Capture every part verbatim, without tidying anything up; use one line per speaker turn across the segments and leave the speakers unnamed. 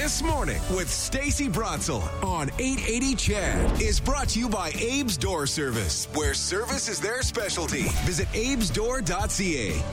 This Morning with Stacey Brotzel on eight eighty C H E D is brought to you by Abe's Door Service, where service is their specialty. Visit abes door dot c a.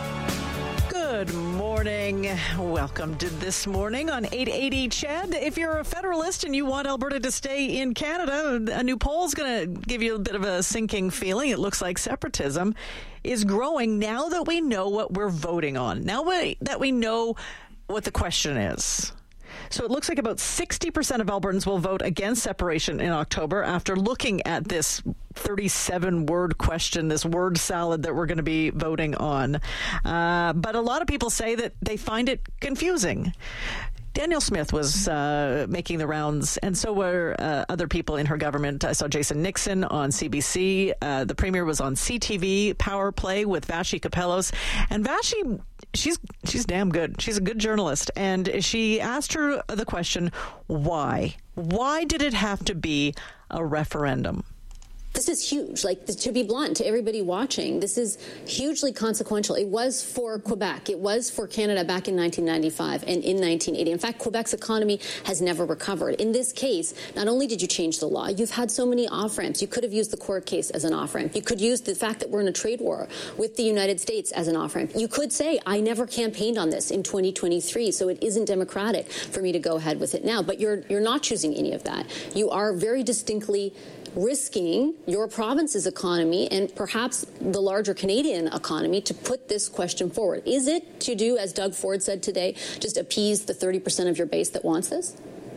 Good morning. Welcome to This Morning on eight eighty C H E D. If you're a Federalist and you want Alberta to stay in Canada, a new poll is going to give you a bit of a sinking feeling. It looks like separatism is growing now that we know what we're voting on, now we, that we know what the question is. So it looks like about sixty percent of Albertans will vote against separation in October after looking at this thirty-seven word question, this word salad that we're going to be voting on. Uh, but a lot of people say that they find it confusing. Danielle Smith was uh, making the rounds, and so were uh, other people in her government. I saw Jason Nixon on C B C. Uh, the premier was on C T V Power Play with Vashi Kapelos. And Vashi, she's she's damn good. She's a good journalist. And she asked her the question, why? Why did it have to be a referendum?
This is huge. Like, to be blunt, to everybody watching, this is hugely consequential. It was for Quebec. It was for Canada back in nineteen ninety-five and in nineteen eighty. In fact, Quebec's economy has never recovered. In this case, not only did you change the law, you've had so many off-ramps. You could have used the court case as an off-ramp. You could use the fact that we're in a trade war with the United States as an off-ramp. You could say, I never campaigned on this in twenty twenty-three, so it isn't democratic for me to go ahead with it now. But you're you're not choosing any of that. You are very distinctly risking your province's economy and perhaps the larger Canadian economy to put this question forward. Is it to do, as Doug Ford said today, just appease the thirty percent of your base that wants this?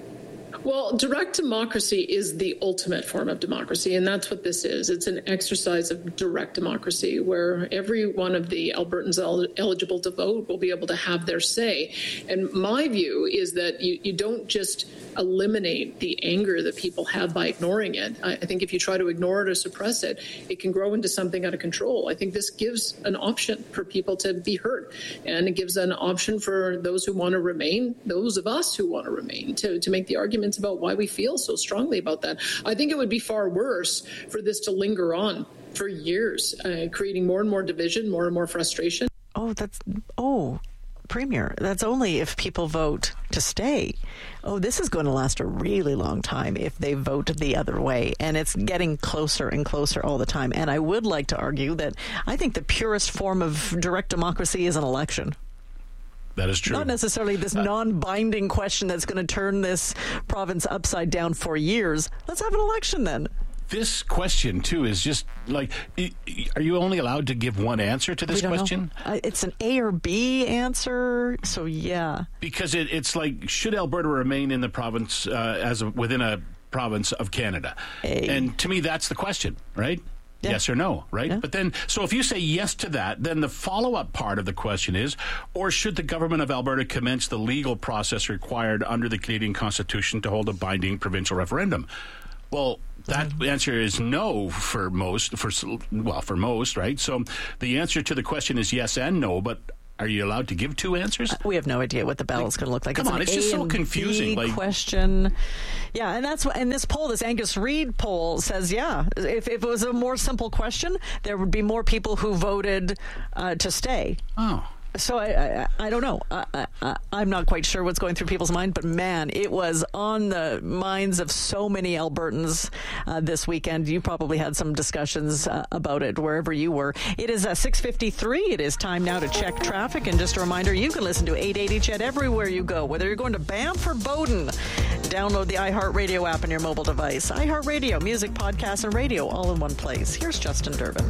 Well, direct democracy is the ultimate form of democracy, and that's what this is. It's an exercise of direct democracy where every one of the Albertans el- eligible to vote will be able to have their say. And my view is that you, you don't just eliminate the anger that people have by ignoring it. I, I think if you try to ignore it or suppress it, it can grow into something out of control. I think this gives an option for people to be heard, and it gives an option for those who want to remain, those of us who want to remain, to, to make the arguments about why we feel so strongly about that. I think it would be far worse for this to linger on for years, uh, creating more and more division, more and more frustration.
Oh, that's, oh, Premier, that's only if people vote to stay. Oh, this is going to last a really long time if they vote the other way. And it's getting closer and closer all the time. And I would like to argue that I think the purest form of direct democracy is an election.
That is true.
Not necessarily this uh, non-binding question that's going to turn this province upside down for years. Let's have an election then.
This question, too, is just like, are you only allowed to give one answer to this question?
Uh, it's an A or B answer, so yeah.
Because it, it's like, should Alberta remain in the province uh, as a, within a province of Canada? A. And to me, that's the question, right? Yeah. Yes or no, right? Yeah. But then, so if you say yes to that, then the follow-up part of the question is, or should the government of Alberta commence the legal process required under the Canadian Constitution to hold a binding provincial referendum? Well, that mm-hmm. answer is no for most, for well, for most, right? So the answer to the question is yes and no, but are you allowed to give two answers? Uh,
we have no idea what the ballot's like, going to look like.
Come
it's
on, it's
A
just so confusing.
Like, question. Yeah, and that's what. And this poll, this Angus Reid poll, says, yeah, if, if it was a more simple question, there would be more people who voted uh, to stay.
Oh.
So I, I, I don't know. I, I, I'm not quite sure what's going through people's mind, but man, it was on the minds of so many Albertans uh, this weekend. You probably had some discussions uh, about it wherever you were. It is uh, six fifty-three. It is time now to check traffic. And just a reminder, you can listen to eight eighty C H E D everywhere you go, whether you're going to Banff or Bowden. Download the iHeartRadio app on your mobile device. iHeartRadio, music, podcasts, and radio all in one place. Here's Justin Durbin.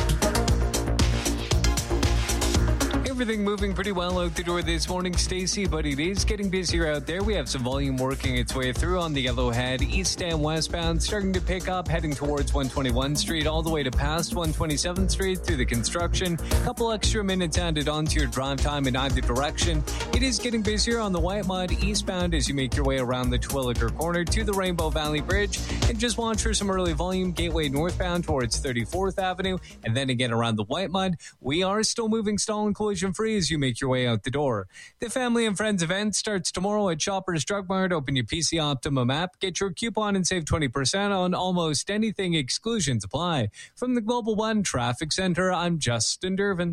Everything moving pretty well out the door this morning, Stacey, but it is getting busier out there. We have some volume working its way through on the Yellowhead, east and westbound, starting to pick up, heading towards one twenty-one Street, all the way to past one twenty-seventh Street through the construction. A couple extra minutes added onto your drive time in either direction. It is getting busier on the White Mud eastbound as you make your way around the Terwilliger Corner to the Rainbow Valley Bridge. And just watch for some early volume Gateway northbound towards thirty-fourth Avenue, and then again around the White Mud. We are still moving stall and collision free as you make your way out the door. The Family and Friends event starts tomorrow at Shoppers Drug Mart. Open your P C Optimum app, get your coupon, and save twenty percent on almost anything. Exclusions apply. From the Global One Traffic Center, I'm Justin Durbin.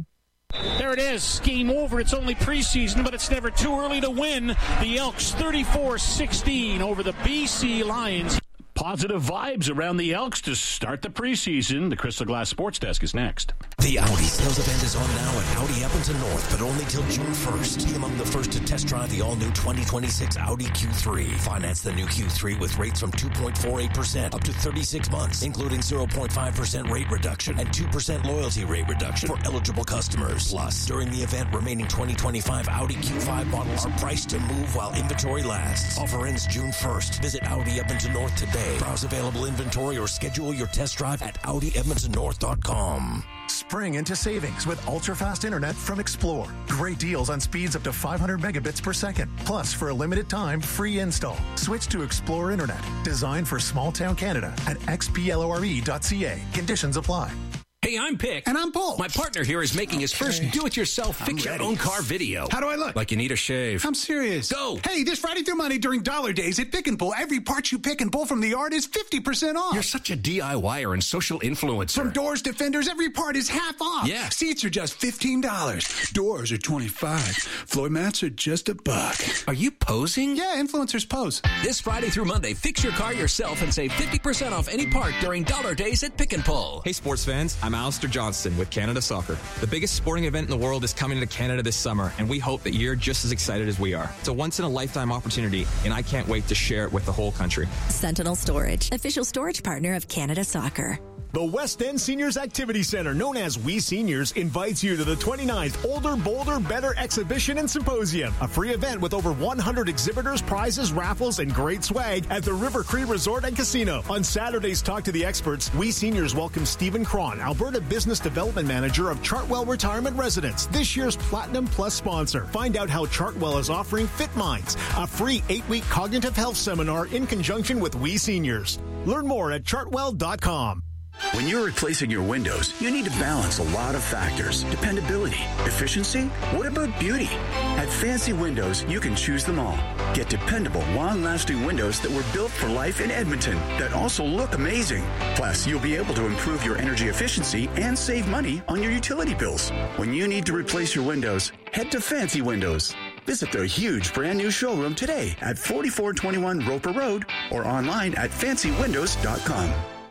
There it is. Game over. It's only preseason, but it's never too early to win. The Elks thirty-four sixteen over the B C Lions. Positive vibes around the Elks to start the preseason. The Crystal Glass Sports Desk is next.
The Audi sales event is on now at Audi Edmonton North, but only till June first. Be among the first to test drive the all-new twenty twenty-six Audi Q three. Finance the new Q three with rates from two point four eight percent up to thirty-six months, including zero point five percent rate reduction and two percent loyalty rate reduction for eligible customers. Plus, during the event, remaining twenty twenty-five Audi Q five models are priced to move while inventory lasts. Offer ends June first. Visit Audi Edmonton North today. Browse available inventory or schedule your test drive at Audi Edmonton North dot com.
Spring into savings with ultra-fast internet from Explore. Great deals on speeds up to five hundred megabits per second. Plus, for a limited time, free install. Switch to Explore Internet, designed for small-town Canada at x p l o r e dot c a. Conditions apply.
Hey, I'm Pick.
And I'm Paul.
My partner here is making his first do-it-yourself fix-your-own-car video.
How do I look?
Like you need a shave.
I'm serious.
Go.
Hey, this Friday through Monday during Dollar Days at Pick and Pull, every part you pick and pull from the yard is fifty percent off.
You're such a DIYer and social influencer.
From doors to fenders, every part is half off.
Yeah.
Seats are just fifteen dollars. Doors are twenty-five dollars. Floor mats are just a buck.
Are you posing?
Yeah, influencers pose.
This Friday through Monday, fix your car yourself and save fifty percent off any part during Dollar Days at Pick and Pull.
Hey, sports fans. I'm Alistair Johnston with Canada Soccer. The biggest sporting event in the world is coming to Canada this summer, and we hope that you're just as excited as we are. It's a once-in-a-lifetime opportunity, and I can't wait to share it with the whole country.
Sentinel Storage, official storage partner of Canada Soccer.
The West End Seniors Activity Center, known as We Seniors, invites you to the twenty-ninth Older, Bolder, Better Exhibition and Symposium, a free event with over one hundred exhibitors, prizes, raffles, and great swag at the River Cree Resort and Casino. On Saturday's Talk to the Experts, We Seniors welcome Stephen Cron, Alberta Business Development Manager of Chartwell Retirement Residence, this year's Platinum Plus sponsor. Find out how Chartwell is offering Fit Minds, a free eight-week cognitive health seminar in conjunction with We Seniors. Learn more at chartwell dot com.
When you're replacing your windows, you need to balance a lot of factors. Dependability, efficiency, what about beauty? At Fancy Windows, you can choose them all. Get dependable, long-lasting windows that were built for life in Edmonton that also look amazing. Plus, you'll be able to improve your energy efficiency and save money on your utility bills. When you need to replace your windows, head to Fancy Windows. Visit their huge brand new showroom today at forty-four twenty-one Roper Road or online at fancy windows dot com.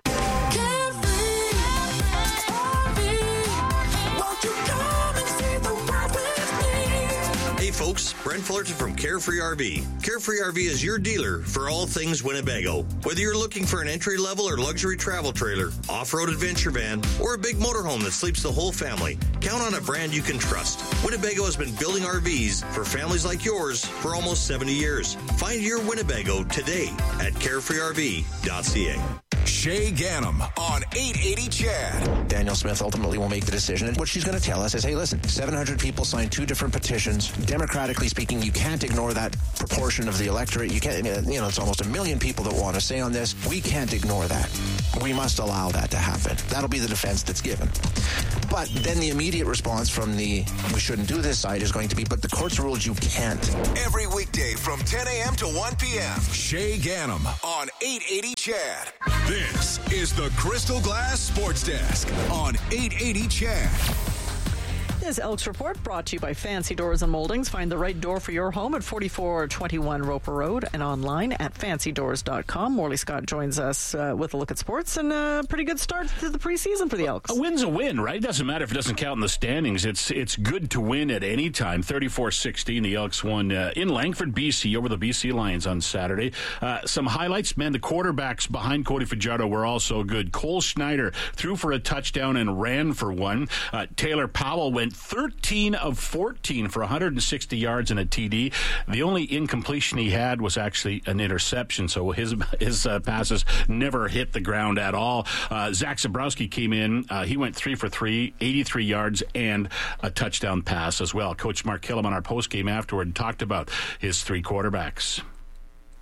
Hey folks, Brent Fullerton from Carefree R V. Carefree R V is your dealer for all things Winnebago. Whether you're looking for an entry-level or luxury travel trailer, off-road adventure van, or a big motorhome that sleeps the whole family, count on a brand you can trust. Winnebago has been building R Vs for families like yours for almost seventy years. Find your Winnebago today at carefree r v dot c a.
Shay Ganem on eight eighty C H A D.
Danielle Smith ultimately will make the decision. And what she's going to tell us is, hey, listen, seven hundred people signed two different petitions. Democratically speaking, you can't ignore that proportion of the electorate. You can't, you know, it's almost a million people that want to say on this. We can't ignore that. We must allow that to happen. That'll be the defense that's given. But then the immediate response from the we shouldn't do this side is going to be, but the court's ruled you can't.
Every weekday from ten a.m. to one p.m. Shay Ganem on eight eighty C H A D. This is the Crystal Glass Sports Desk on eight eighty C H A D.
This Elks Report brought to you by Fancy Doors and Moldings. Find the right door for your home at forty-four twenty-one Roper Road and online at fancy doors dot com. Morley Scott joins us uh, with a look at sports and a pretty good start to the preseason for the Elks.
A win's a win, right? It doesn't matter if it doesn't count in the standings. It's it's good to win at any time. thirty-four sixteen, the Elks won uh, in Langford, B C, over the B C Lions on Saturday. Uh, some highlights, man, the quarterbacks behind Cody Fajardo were also good. Cole Schneider threw for a touchdown and ran for one. Uh, Taylor Powell went thirteen of fourteen for one hundred sixty yards and a T D. The only incompletion he had was actually an interception, so his his uh, passes never hit the ground at all. Uh, Zach Zabrowski came in. Uh, he went three for three, eighty-three yards and a touchdown pass as well. Coach Mark Killam on our postgame afterward talked about his three quarterbacks.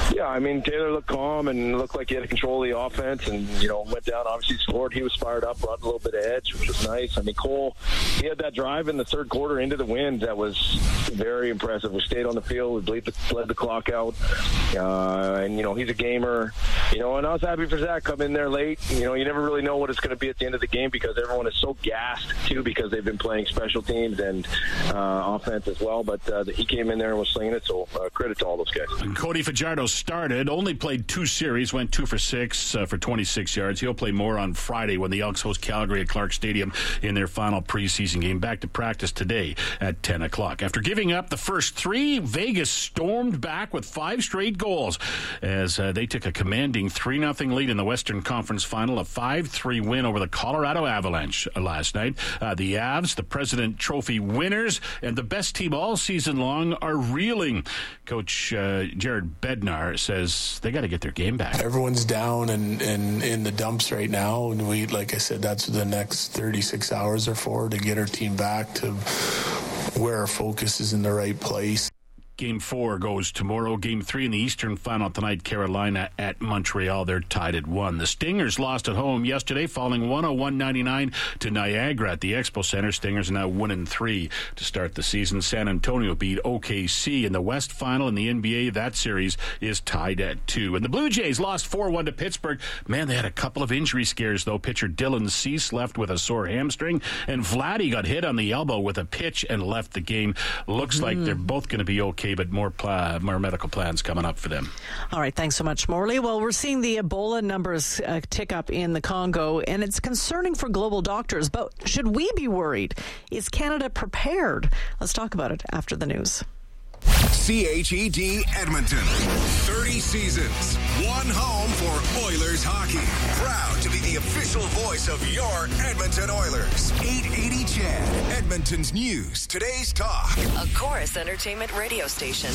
Yeah, I mean, Taylor looked calm and looked like he had control of the offense and, you know, went down, obviously scored. He was fired up, brought a little bit of edge, which was nice. I mean, Cole, he had that drive in the third quarter into the wind that was very impressive. We stayed on the field. We bled the, bled the clock out. Uh, and, you know, he's a gamer. You know, and I was happy for Zach come in there late. You know, you never really know what it's going to be at the end of the game because everyone is so gassed, too, because they've been playing special teams and uh, offense as well. But uh, he came in there and was slinging it, so uh, credit to all those guys.
And Cody Fajardo started, only played two series, went two for six uh, for twenty-six yards. He'll play more on Friday when the Elks host Calgary at Clark Stadium in their final preseason game. Back to practice today at ten o'clock. After giving up the first three, Vegas stormed back with five straight goals as uh, they took a commanding three nothing lead in the Western Conference Final, a five three win over the Colorado Avalanche last night. Uh, the Avs, the President Trophy winners, and the best team all season long are reeling. Coach uh, Jared Bednar says they got to get their game back.
Everyone's down and, and in the dumps right now, and we, like I said, that's what the next thirty-six hours are for, to get our team back to where our focus is in the right place.
Game four goes tomorrow. Game three in the Eastern Final tonight, Carolina at Montreal. They're tied at one. The Stingers lost at home yesterday, falling one oh one ninety-nine to Niagara at the Expo Center. Stingers are now one and three to start the season. San Antonio beat O K C in the West Final in the N B A. That series is tied at two. And the Blue Jays lost four one to Pittsburgh. Man, they had a couple of injury scares, though. Pitcher Dylan Cease left with a sore hamstring, and Vladdy got hit on the elbow with a pitch and left the game. Looks mm. like they're both going to be okay, but more pl- more medical plans coming up for them.
All right, thanks so much, Morley. Well, we're seeing the Ebola numbers uh, tick up in the Congo, and it's concerning for global doctors. But should we be worried? Is Canada prepared? Let's talk about it after the news.
C H E D Edmonton. thirty seasons. One home for Oilers hockey. Proud to be the official voice of your Edmonton Oilers. eight eighty C H E D. Edmonton's news. Today's talk.
A Chorus Entertainment radio station.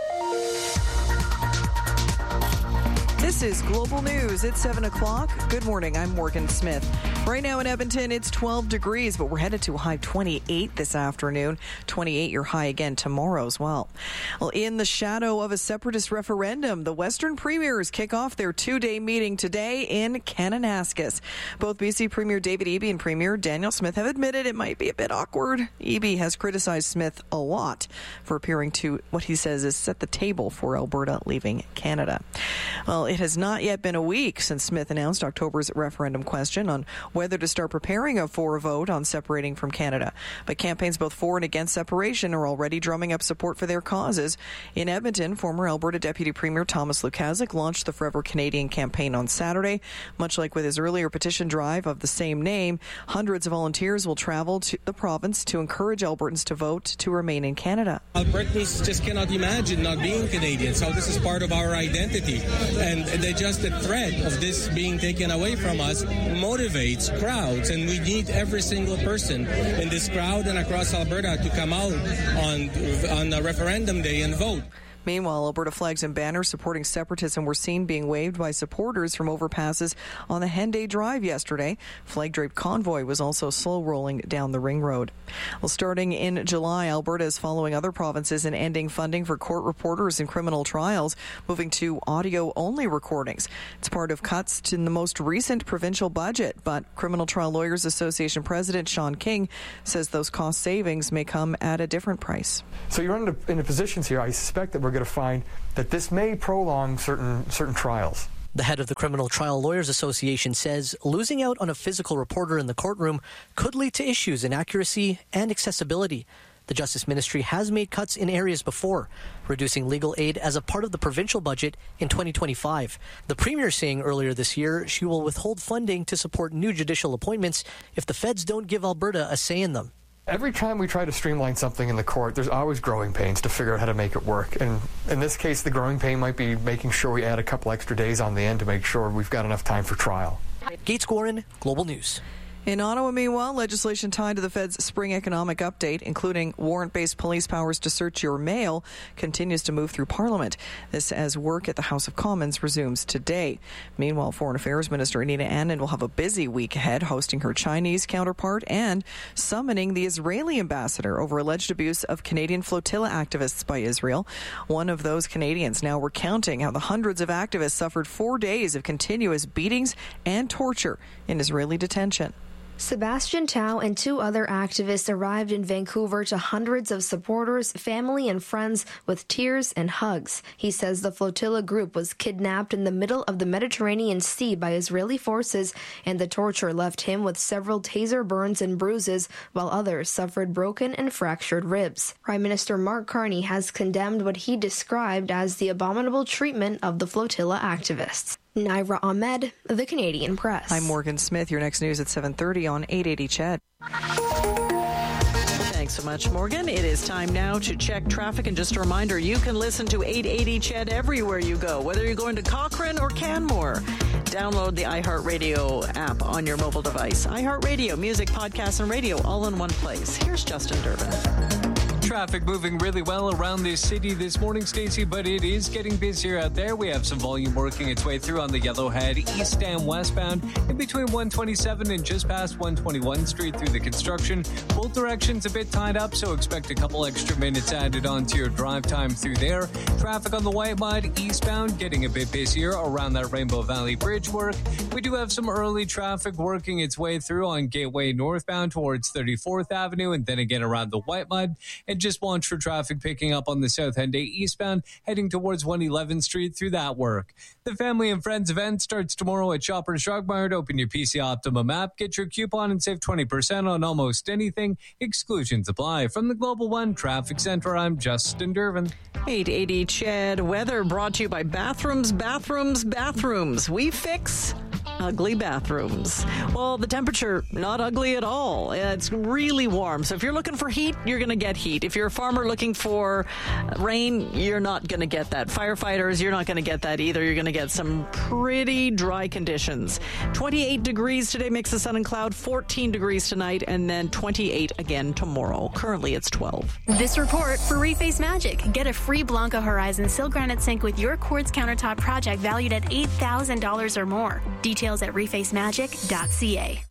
This is Global News. It's seven o'clock. Good morning. I'm Morgan Smith. Right now in Edmonton, it's twelve degrees, but we're headed to a high twenty-eight this afternoon. twenty-eight your high again tomorrow as well. Well, in the shadow of a separatist referendum, the Western Premiers kick off their two-day meeting today in Kananaskis. Both B C Premier David Eby and Premier Danielle Smith have admitted it might be a bit awkward. Eby has criticized Smith a lot for appearing to what he says is set the table for Alberta leaving Canada. Well, it has not yet been a week since Smith announced October's referendum question on whether to start preparing for a vote on separating from Canada. But campaigns both for and against separation are already drumming up support for their causes. In Edmonton, former Alberta Deputy Premier Thomas Lukaszuk launched the Forever Canadian campaign on Saturday. Much like with his earlier petition drive of the same name, hundreds of volunteers will travel to the province to encourage Albertans to vote to remain in Canada.
Albertans just cannot imagine not being Canadians, so this is part of our identity. And the just the threat of this being taken away from us motivates crowds, and we need every single person in this crowd and across Alberta to come out on on a referendum day and vote.
Meanwhile, Alberta flags and banners supporting separatism were seen being waved by supporters from overpasses on the Henday Drive yesterday. Flag-draped convoy was also slow-rolling down the ring road. Well, starting in July, Alberta is following other provinces in ending funding for court reporters in criminal trials, moving to audio-only recordings. It's part of cuts to the most recent provincial budget, but Criminal Trial Lawyers Association President Sean King says those cost savings may come at a different price.
So you're in the positions here, I suspect that we're going to find that this may prolong certain certain trials.
The head of the Criminal Trial Lawyers Association says losing out on a physical reporter in the courtroom could lead to issues in accuracy and accessibility. The Justice Ministry has made cuts in areas before, reducing legal aid as a part of the provincial budget in twenty twenty-five. The Premier saying earlier this year she will withhold funding to support new judicial appointments if the feds don't give Alberta a say in them.
Every time we try to streamline something in the court, there's always growing pains to figure out how to make it work. And in this case, the growing pain might be making sure we add a couple extra days on the end to make sure we've got enough time for trial.
Gates Gorin, Global News.
In Ottawa, meanwhile, legislation tied to the Fed's spring economic update, including warrant-based police powers to search your mail, continues to move through Parliament. This as work at the House of Commons resumes today. Meanwhile, Foreign Affairs Minister Anita Anand will have a busy week ahead, hosting her Chinese counterpart and summoning the Israeli ambassador over alleged abuse of Canadian flotilla activists by Israel. One of those Canadians now recounting how the hundreds of activists suffered four days of continuous beatings and torture in Israeli detention.
Sebastian Tao and two other activists arrived in Vancouver to hundreds of supporters, family, and friends with tears and hugs. He says the flotilla group was kidnapped in the middle of the Mediterranean Sea by Israeli forces, and the torture left him with several taser burns and bruises, while others suffered broken and fractured ribs. Prime Minister Mark Carney has condemned what he described as the abominable treatment of the flotilla activists. Naira Ahmed, The Canadian Press.
I'm Morgan Smith. Your next news at seven thirty on eight eighty C H E D.
Thanks so much, Morgan. It is time now to check traffic. And just a reminder, you can listen to eight eighty C H E D everywhere you go, whether you're going to Cochrane or Canmore. Download the iHeartRadio app on your mobile device. iHeartRadio, music, podcasts, and radio all in one place. Here's Justin Durbin.
Traffic moving really well around this city this morning, Stacey, but it is getting busier out there. We have some volume working its way through on the Yellowhead, east and westbound, in between one twenty-seven and just past one twenty-one Street through the construction. Both directions a bit tied up, so expect a couple extra minutes added onto your drive time through there. Traffic on the Whitemud eastbound getting a bit busier around that Rainbow Valley Bridge work. We do have some early traffic working its way through on Gateway northbound towards thirty-fourth Avenue, and then again around the Whitemud. And just watch for traffic picking up on the South Henday eastbound, heading towards one eleventh Street through that work. The Family and Friends event starts tomorrow at Shoppers Drug Mart. Open your P C Optimum app, get your coupon, and save twenty percent on almost anything. Exclusions apply. From the Global One Traffic Center, I'm Justin Durbin.
eight eighty C H E D weather brought to you by Bathrooms, Bathrooms, Bathrooms. We fix ugly bathrooms. Well, the temperature, not ugly at all. It's really warm. So if you're looking for heat, you're going to get heat. If you're a farmer looking for rain, you're not going to get that. Firefighters, you're not going to get that either. You're going to get some pretty dry conditions. twenty-eight degrees today, mix of sun and cloud. fourteen degrees tonight, and then twenty-eight again tomorrow. Currently, it's twelve.
This report for Reface Magic. Get a free Blanco Horizon Sil Granite Sink with your quartz countertop project valued at eight thousand dollars or more. Details at reface magic dot c a.